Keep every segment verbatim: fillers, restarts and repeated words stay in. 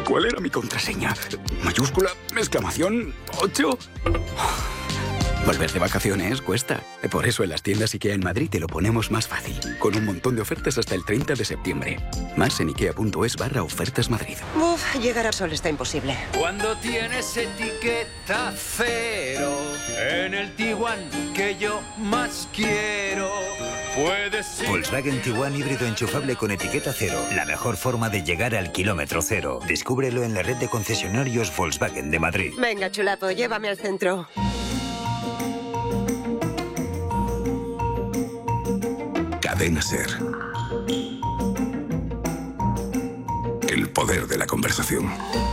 ¿Cuál era mi contraseña? ¿Mayúscula? ¿Exclamación? ¿ocho? Volver de vacaciones cuesta. Por eso en las tiendas IKEA en Madrid te lo ponemos más fácil. Con un montón de ofertas hasta el treinta de septiembre. Más en ikea.es barra ofertas Madrid. Uf, llegar a Sol está imposible. Cuando tienes etiqueta cero en el Tiguan que yo más quiero, puedes ir... Volkswagen Tiguan híbrido enchufable con etiqueta cero. La mejor forma de llegar al kilómetro cero. Descúbrelo en la red de concesionarios Volkswagen de Madrid. Venga, chulapo, llévame al centro. Cadena Ser. El poder de la conversación.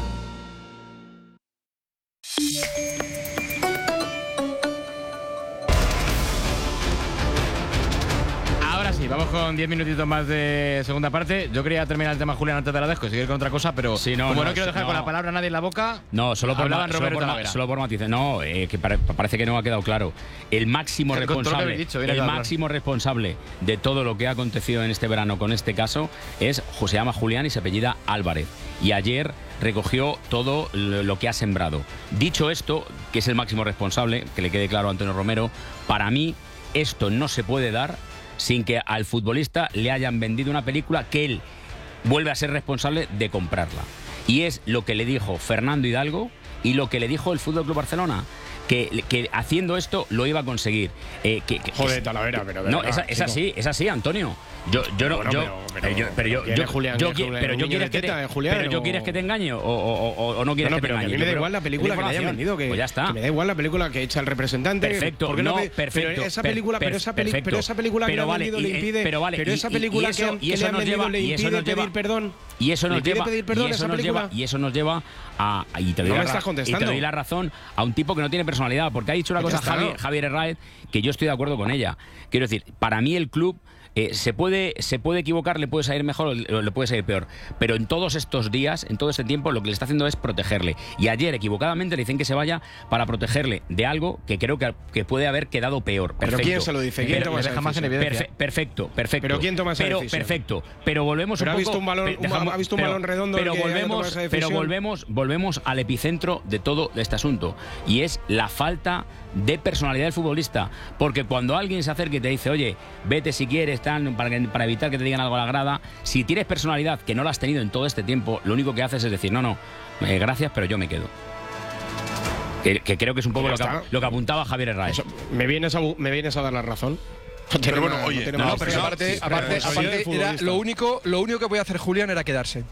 Ahora sí, vamos con diez minutitos más de segunda parte. Yo quería terminar el tema, Julián, antes de la desco y seguir con otra cosa, pero sí, no, como no, no quiero dejar no. con la palabra a nadie en la boca. No, solo por, hablaban ma solo, Roberto por Talavera. solo por matices. No, eh, que pare parece que no ha quedado claro. El máximo El responsable, dicho, el máximo responsable de todo lo que ha acontecido en este verano con este caso es, se llama Julián y se apellida Álvarez. Y ayer recogió todo lo que ha sembrado. Dicho esto, que es el máximo responsable, que le quede claro a Antonio Romero, para mí esto no se puede dar sin que al futbolista le hayan vendido una película que él vuelve a ser responsable de comprarla. Y es lo que le dijo Fernando Hidalgo y lo que le dijo el F C Barcelona. Que, que haciendo esto lo iba a conseguir. Eh, que, que, Joder, Talavera, pero no, es, es así, es así, Antonio. Yo, yo no, bueno, yo, pero, pero, yo, pero yo, ¿quién yo, es Julián? yo, ¿Quién es Julián? pero yo ¿Un quieres niño de que teta, te, eh, Julián, pero yo o- quieres que te engañe o, o, o, o no quieres No, no, que te pero que a engañe. mí me da Yo igual la creo- película que le hayan información. vendido, que, Pues ya está. que me da igual la película que echa el representante. Perfecto, ¿por qué no, pe- perfecto, Pero esa per- película, pero esa, peli- perfecto. pero esa película que Pero le han vale, vendido y- le impide, pero vale, pero y- esa y- película y eso- que, han- y que eso le han nos vendido lleva- le y eso impide nos lleva- pedir perdón. Y eso ¿Le nos impide lleva, pedir perdón y a eso esa nos película? lleva, y eso nos lleva a, y te doy No la me estás ra- y te contestando. doy la razón a un tipo que no tiene personalidad, porque ha dicho una cosa Contesta, Javier, ¿no? Javier Herráez que yo estoy de acuerdo con ella. Quiero decir, para mí el club eh, se puede se puede equivocar, le puede salir mejor o le le puede salir peor, pero en todos estos días, en todo este tiempo, lo que le está haciendo es protegerle. Y ayer, equivocadamente, le dicen que se vaya para protegerle de algo que creo que, que puede haber quedado peor. ¿Pero Perfecto. quién se lo dice? ¿Quién Pero- toma esa deja más en decisión? evidencia. Perfe- perfecto, perfecto. ¿Pero quién toma esa Pero- decisión? Perfecto. Pero volvemos ¿Pero un ha poco... visto un balón- pe- un- dejamos- ha visto un pero- balón redondo Pero el que haya tomado volvemos, esa pero decisión? volvemos, volvemos al epicentro de todo este asunto. Y es la falta de personalidad del futbolista. Porque cuando alguien se acerca y te dice, oye, vete si quieres, tan, para, que- para evitar que te digan algo a la grada, si tienes personalidad que no la has tenido en todo este tiempo, lo único que haces es decir, no, no, eh, gracias, pero yo me quedo. Que, que creo que es un poco Ya lo que, está. lo que apuntaba Javier Herráez. Eso, ¿me, vienes a, bu- ¿Me vienes a dar la razón? No Pero tenemos bueno, nada- oye, no tenemos no, nada. pero aparte, Sí, aparte, pero soy aparte el era futbolista. lo único, lo único que podía hacer Julián era quedarse.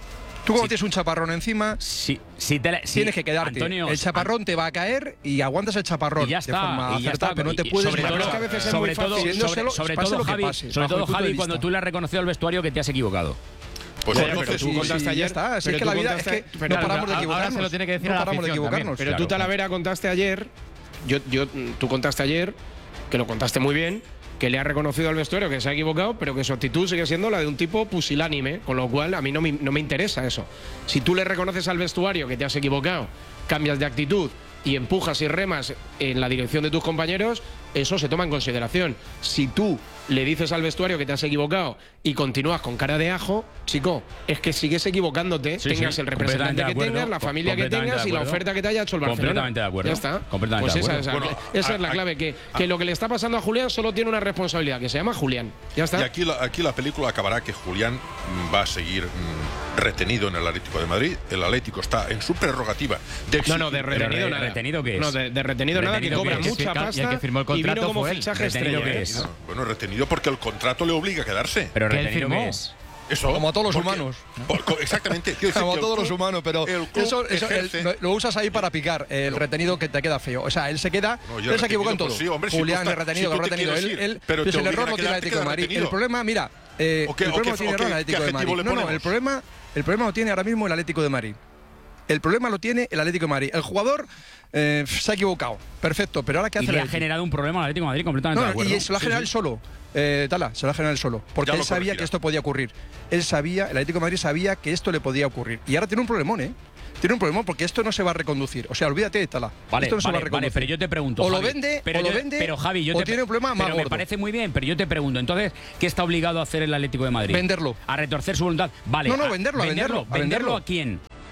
Tú cuando Sí. tienes un chaparrón encima, Si, si te la- si- tienes que quedarte. Antonio, el chaparrón te va a caer y aguantas el chaparrón Y ya de está, forma y ya acertada, está, pero no te y puedes sobre marchar. todo, es que a veces es sobre muy todo, fácil. sobre, Siéndoselo, sobre pase todo lo que Javi, pase, sobre bajo todo mi punto de Javi, vista. cuando tú le has reconocido al vestuario que te has equivocado. Pues Ya, entonces, pero tú sí, contaste sí, ayer- ya está. Si pero es que tú la vida es contaste- que pero no paramos de ahora equivocarnos. se lo tiene que decir no a la paramos de afición equivocarnos. Pero Claro. tú, Talavera, contaste ayer, yo, yo, tú contaste ayer, que lo contaste muy bien, que le ha reconocido al vestuario que se ha equivocado, pero que su actitud sigue siendo la de un tipo pusilánime, con lo cual a mí no me, no me interesa eso. Si tú le reconoces al vestuario que te has equivocado, cambias de actitud y empujas y remas en la dirección de tus compañeros, eso se toma en consideración. Si tú le dices al vestuario que te has equivocado y continúas con cara de ajo, chico, es que sigues equivocándote, Sí, tengas sí, el representante completamente de que acuerdo, tengas, la familia que completamente tengas de y la acuerdo. oferta que te haya hecho el Barcelona. Completamente de acuerdo. Ya está. Completamente pues de esa, acuerdo. esa- Bueno, esa a- es la a- clave, que, que lo que le está pasando a Julián solo tiene una responsabilidad, que se llama Julián. Ya está. Y aquí la, aquí la película acabará que Julián mm, va a seguir mm, retenido en el Atlético de Madrid. El Atlético está en su prerrogativa de No, no, de Pero retenido re- nada. ¿retenido qué es? No, de, de retenido, nada, que ¿Retenido cobra qué es? mucha Y el pasta que firmó el y vino contrato como fue él. fichaje ¿Retenido estrella. qué ¿eh? es? Bueno, retenido porque el contrato le obliga a quedarse. Pero Que él retenido firmó. qué es. Eso, Como a todos los porque- humanos. por- co- exactamente. quiero decir Como que a el todos los club- humanos, pero el club eso, eso el- ejerce- lo, lo usas ahí para picar, el No. retenido que te queda feo. O sea, él se queda, No, yo él se equivocó en retenido, todo. pues sí, hombre, si tú Julián, estás- el retenido, si el tú te retenido. quieres Él, ir, él, pero pues te el obligan error a lo tiene el quedarte, Atlético de queda Madrid. retenido. El problema, mira, eh, ¿O qué- el o problema qué- lo tiene o qué- error el Atlético qué de Madrid. adjetivo le No, no, ponemos? el problema, el problema lo tiene ahora mismo el Atlético de Madrid. El problema lo tiene el Atlético de Madrid. El jugador eh, se ha equivocado. Perfecto, pero ahora ¿qué Y hace el le ha Atlético? generado un problema al Atlético de Madrid completamente No, de acuerdo. y se lo ha Sí, generado sí. él solo. Eh, Tala, se lo ha generado él solo. Porque Ya él lo sabía corregirá. que esto podía ocurrir. Él sabía, el Atlético de Madrid sabía que esto le podía ocurrir. Y ahora tiene un problemón, ¿eh? Tiene un problemón porque esto no se va a reconducir. O sea, olvídate de Tala. Vale, esto no se vale, va a reconducir. vale, pero yo te pregunto, O lo Javi, vende, pero o lo yo- vende, pero Javi, yo o te, tiene un problema más pero me gordo. parece muy bien, pero yo te pregunto, entonces, ¿qué está obligado a hacer el Atlético de Madrid? Venderlo. A retorcer su voluntad. Vale. No, no, a- venderlo, a venderlo, a ¿Venderlo venderlo. a quién?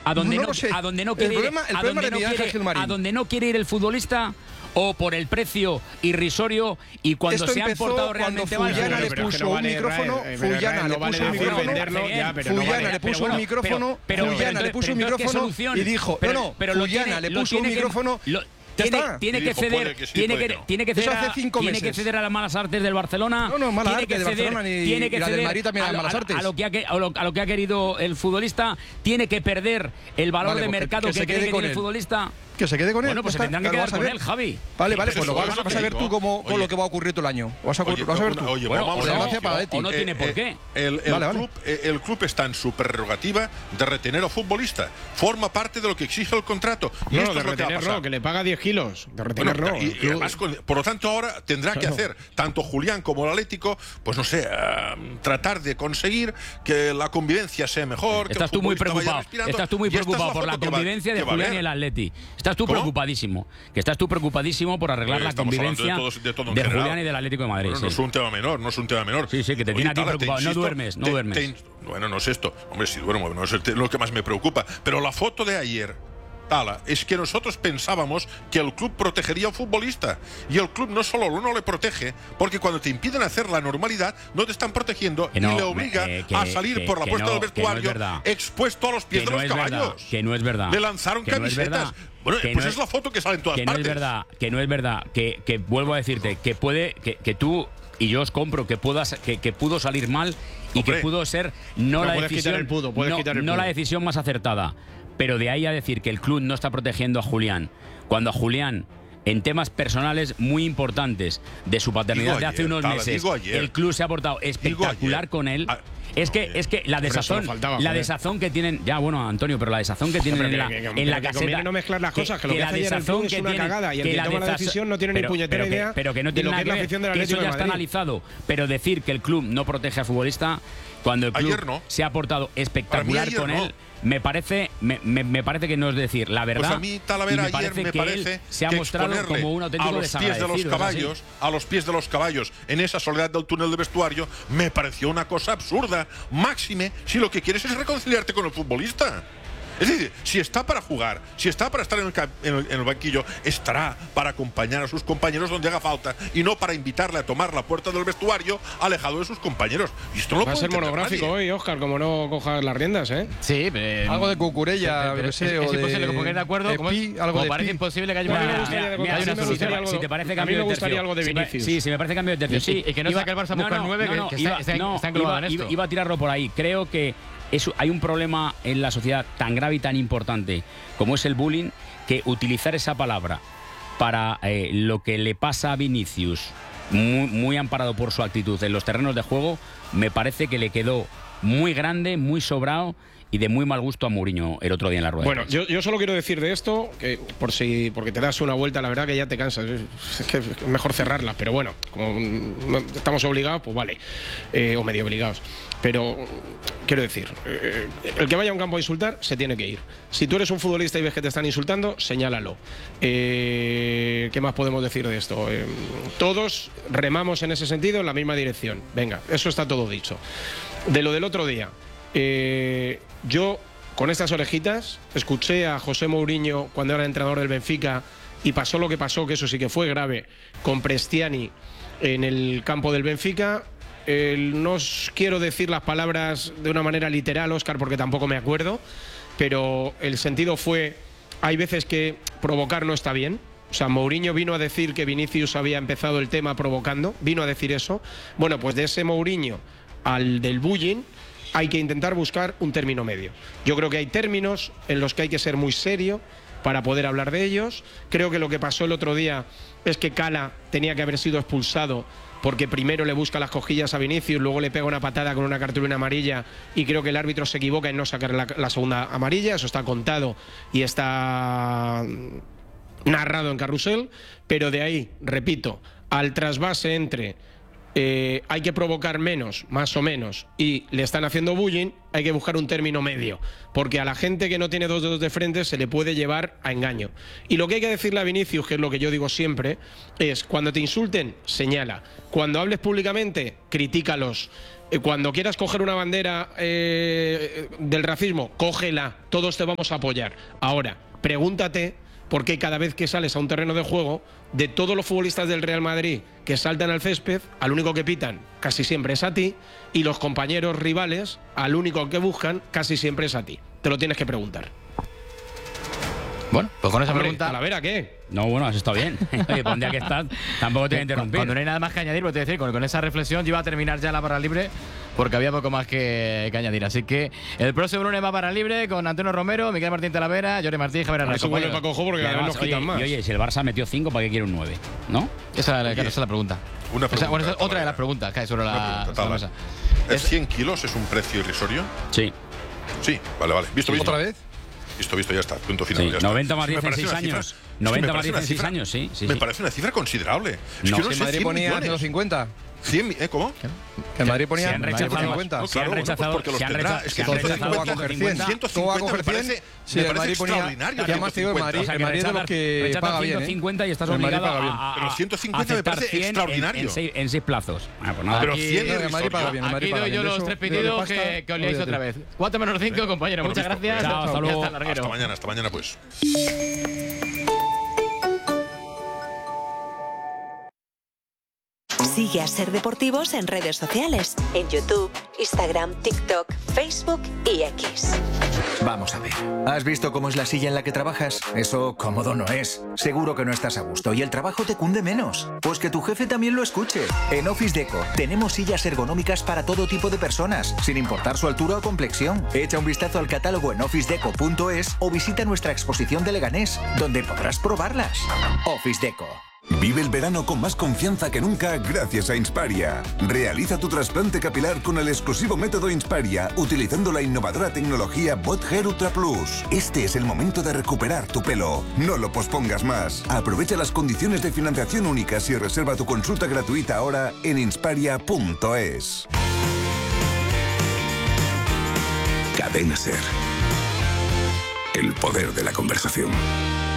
a donde no, no, no sé. a donde no El quiere problema- ir, el a problema donde de no Miguel quiere, Ángel Marín. a donde no quiere ir el futbolista, o por el precio irrisorio y cuando Esto se han empezó portado cuando realmente mal. Fullana le Pero que puso no un vale, micrófono, Rae, pero Fullana Rae, le no vale puso un decir micrófono, venderlo, ya, pero no Fullana vale. le puso Pero un bueno, micrófono, pero- pero- Fullana pero le puso un entonces, ¿qué micrófono solución? y dijo, Pero- no, no, pero lo Fullana tiene- le lo puso un tiene que- micrófono. lo- Ya Tiene, está. tiene Y que dijo, ceder, puede que sí, tiene, puede que, que no. tiene que Eso ceder, hace a, cinco tiene que meses. ceder a las malas artes del Barcelona. No, no, mala tiene arte que del ceder, Barcelona ni- tiene y que la del ceder Madrid también a, eran lo- malas a- artes. a lo que ha, que- a lo, a lo que ha querido el futbolista. Tiene que perder el valor Vale, de pues que- mercado que que, se cree quede que con tiene el él. futbolista. Que se quede con él. Bueno, pues ya se está. tendrán que Claro, quedar vas a con ver. él, Javi. Vale, vale, Pero pues lo eso vas, es lo vas que a ver digo. tú cómo, con Oye. lo que va a ocurrir todo el año. Vas a, Oye, vas a ver tú. una- oye, Bueno, vamos o a no, ver. Gracias para Leti. o no tiene por eh, qué. El, el Vale, vale. club, eh, el club está en su prerrogativa de retener al futbolista. Forma parte de lo que exige el contrato. Y No, esto de es lo que va a retener pasar. no, que le paga diez kilos. De retener Bueno, no. y- El y club- además, con- por lo tanto, ahora tendrá que Claro. hacer tanto Julián como el Atlético, pues no sé, ah, tratar de conseguir que la convivencia sea mejor. que Estás el tú muy futbolista vaya preocupado. respirando. Estás tú muy Y esta es preocupado por la foto que va- convivencia de que va a Julián haber. y el Atleti. Estás tú ¿Cómo? preocupadísimo. Que estás tú preocupadísimo por arreglar Oye, la estamos hablando convivencia de todos- de todo en de general. Julián y del Atlético de Madrid. Bueno, no sí. es un tema menor, no es un tema menor. Sí, sí, que te tiene a ti Tala, te preocupado. No insisto, duermes, no te- duermes. te in- bueno, no es esto. Hombre, si duermo, no es el te- lo que más me preocupa. Pero la foto de ayer, Tala, es que nosotros pensábamos que el club protegería al futbolista. Y el club no solo no le protege, porque cuando te impiden hacer la normalidad, no te están protegiendo Que y no, le obliga eh, que- a salir que- por la que puerta no, del que no es vestuario verdad. expuesto a los pies Que de no los es verdad, caballos. que no es verdad. Le lanzaron Que no es camisetas. verdad. Bueno, Que pues no es la foto que sale en todas que no partes. es verdad, que no es verdad, que, que vuelvo a decirte, que puede, que, que tú y yo os compro que puedas, que, que pudo salir mal y Hombre. que pudo ser no, No, la puedes decisión, quitar el pudo, puedes no, quitar el no la pudo. decisión más acertada. Pero de ahí a decir que el club no está protegiendo a Julián, cuando a Julián en temas personales muy importantes de su paternidad Digo de hace ayer, unos Tala, meses, digo ayer. el club se ha portado espectacular ayer. con él. Ah, Es que, oye. es que la Pero eso desazón, no faltaba, la joder. desazón que tienen, ya bueno, Antonio, pero la desazón que tienen Pero en la, que- que- en pero la que caseta. conviene no mezclar las cosas, que lo que la hace ayer el desazón club es que una tienen- cagada y el que la toma la desaz- decisión no tiene ni pero- puñetera pero que- idea pero que no de tiene lo nada que es la ver, afición del que Atlético eso ya de está Madrid. analizado, pero decir que el club no protege al futbolista cuando el club Ayer no. se ha portado Para mí espectacular ayer con no. él, me parece, me, me- me parece que no es decir la verdad. Pues a mí, Talavera, y me ayer parece me que parece él se ha que mostrado exponerle como un auténtico a los pies de los desagradecido, ¿es así? caballos, a los pies de los caballos, en esa soledad del túnel de vestuario, me pareció una cosa absurda. Máxime, si lo que quieres es reconciliarte con el futbolista. Es decir, si está para jugar, si está para estar en el, ca- en el- en el banquillo, estará para acompañar a sus compañeros donde haga falta y no para invitarle a tomar la puerta del vestuario alejado de sus compañeros. Y esto no lo Va a puede ser entender monográfico nadie. hoy, Óscar, como no cojas las riendas, ¿eh? Sí, pero, Algo de Cucurella, pero yo es, sé, es o de imposible que pongáis de acuerdo. de como, Pi, algo como de parece Pi. imposible que haya Bueno, a mí una, me gustaría de- que haya a mí una me solución. gustaría algo- Si te parece a mí cambio me de gustaría tercio. algo de Si me- Vinicius. Sí, si me parece cambio de tercio. Y- Sí, y que no Iba- saque el Barça a buscar nueve, que- que está- iba- está- no, está englobado iba- en esto. iba a tirarlo por ahí. Creo que eso, hay un problema en la sociedad tan grave y tan importante como es el bullying, que utilizar esa palabra para eh, lo que le pasa a Vinicius, muy, muy amparado por su actitud en los terrenos de juego, me parece que le quedó muy grande, muy sobrado y de muy mal gusto a Mourinho el otro día en la rueda. de Bueno, prensa. yo, yo solo quiero decir de esto, que por si, porque te das una vuelta, la verdad que ya te cansas. Es, es que es mejor cerrarla, pero bueno, como no estamos obligados, pues vale. Eh, o medio obligados. Pero quiero decir, eh, el que vaya a un campo a insultar se tiene que ir. Si tú eres un futbolista y ves que te están insultando, señálalo. Eh, ¿Qué más podemos decir de esto? Eh, todos remamos en ese sentido en la misma dirección. Venga, eso está todo dicho. De lo del otro día. Eh, yo, con estas orejitas, escuché a José Mourinho cuando era entrenador del Benfica y pasó lo que pasó, que eso sí que fue grave, con Prestiani en el campo del Benfica. Eh, no os quiero decir las palabras de una manera literal, Óscar, porque tampoco me acuerdo, pero el sentido fue, hay veces que provocar no está bien. O sea, Mourinho vino a decir que Vinicius había empezado el tema provocando, vino a decir eso. Bueno, pues de ese Mourinho al del bullying hay que intentar buscar un término medio. Yo creo que hay términos en los que hay que ser muy serio para poder hablar de ellos. Creo que lo que pasó el otro día es que Cala tenía que haber sido expulsado porque primero le busca las cosquillas a Vinicius, luego le pega una patada con una cartulina amarilla y creo que el árbitro se equivoca en no sacar la, la segunda amarilla. Eso está contado y está narrado en Carrusel, pero de ahí, repito, al trasvase entre eh, hay que provocar menos, más o menos, y le están haciendo bullying, hay que buscar un término medio, porque a la gente que no tiene dos dedos de frente se le puede llevar a engaño. Y lo que hay que decirle a Vinicius, que es lo que yo digo siempre, es cuando te insulten, señala. Cuando hables públicamente, critícalos. eh, cuando quieras coger una bandera eh, del racismo, cógela, todos te vamos a apoyar. Ahora, pregúntate por qué cada vez que sales a un terreno de juego, de todos los futbolistas del Real Madrid que saltan al césped, al único que pitan casi siempre es a ti, y los compañeros rivales, al único que buscan casi siempre es a ti. Te lo tienes que preguntar. Bueno, pues con esa Hombre, pregunta. ¿Talavera qué? No, bueno, has estado bien. Oye, pues un día que estás, tampoco te voy a interrumpir. Cuando no hay nada más que añadir, pues te voy a decir, con, con esa reflexión yo iba a terminar ya la barra libre porque había poco más que, que añadir. Así que el próximo lunes va barra libre con Antonio Romero, Miguel Martín Talavera, Jorge Martín y Javier Herrera. Eso vuelve Paco Jo porque cada vez nos quitan más. Y oye, si el Barça metió cinco, ¿para qué quiere un nueve? ¿No? Esa, oye, claro, esa es la pregunta. Una pregunta esa, bueno, esa es otra de las preguntas que hay sobre la, pregunta, sobre la mesa. ¿Es cien kilos es un precio irrisorio? Sí. Sí, vale, vale. ¿Visto, visto? ¿Otra vez? Visto, visto, ya está. Punto final. Sí, ya está. noventa más Sí, me dieciséis parece una años. cifra- noventa me más parece una dieciséis cifra- años, sí. sí me sí. parece una cifra considerable. Es No, que si no El sé, Madrid cien ponía millones. ciento cincuenta. cien, ¿eh? ¿Cómo? Que el Madrid ponía Se han rechazado, cincuenta. No, se han claro, rechazado, porque los se han tendrá. recha- Es se que han Entonces, rechazado ¿cómo va a coger cien? ciento ¿Cómo va a cincuenta coger me cien? parece, Sí, me el parece Madrid ponía. extraordinario. Y además te digo, el Madrid, O sea, el que Madrid es de los rechazas- que rechazas paga bien. ciento ¿eh? cincuenta y estás El Madrid obligado paga bien. a, a, Pero ciento cincuenta me aceptar parece cien en- extraordinario. En, seis, en seis plazos. Ah, pues nada. Pero Aquí, cien el Madrid paga bien, el Madrid Aquí paga doy bien. yo De los eso, tres de pedidos pasta, que, que olíais olvídate. otra vez. cuatro menos cinco, compañero. Por Muchas visto. gracias. Chao, hasta luego. Hasta larguero. Hasta mañana, hasta mañana pues. Sigue a Ser Deportivos en redes sociales, en YouTube, Instagram, TikTok, Facebook y X. Vamos a ver. ¿Has visto cómo es la silla en la que trabajas? Eso cómodo no es. Seguro que no estás a gusto y el trabajo te cunde menos. Pues que tu jefe también lo escuche. En Office Deco tenemos sillas ergonómicas para todo tipo de personas, sin importar su altura o complexión. Echa un vistazo al catálogo en office deco punto es o visita nuestra exposición de Leganés, donde podrás probarlas. Office Deco. Vive el verano con más confianza que nunca gracias a Insparia. Realiza tu trasplante capilar con el exclusivo método Insparia, utilizando la innovadora tecnología Bot Hair Ultra Plus. Este es el momento de recuperar tu pelo. No lo pospongas más. Aprovecha las condiciones de financiación únicas y reserva tu consulta gratuita ahora en insparia punto es. Cadena Ser. El poder de la conversación.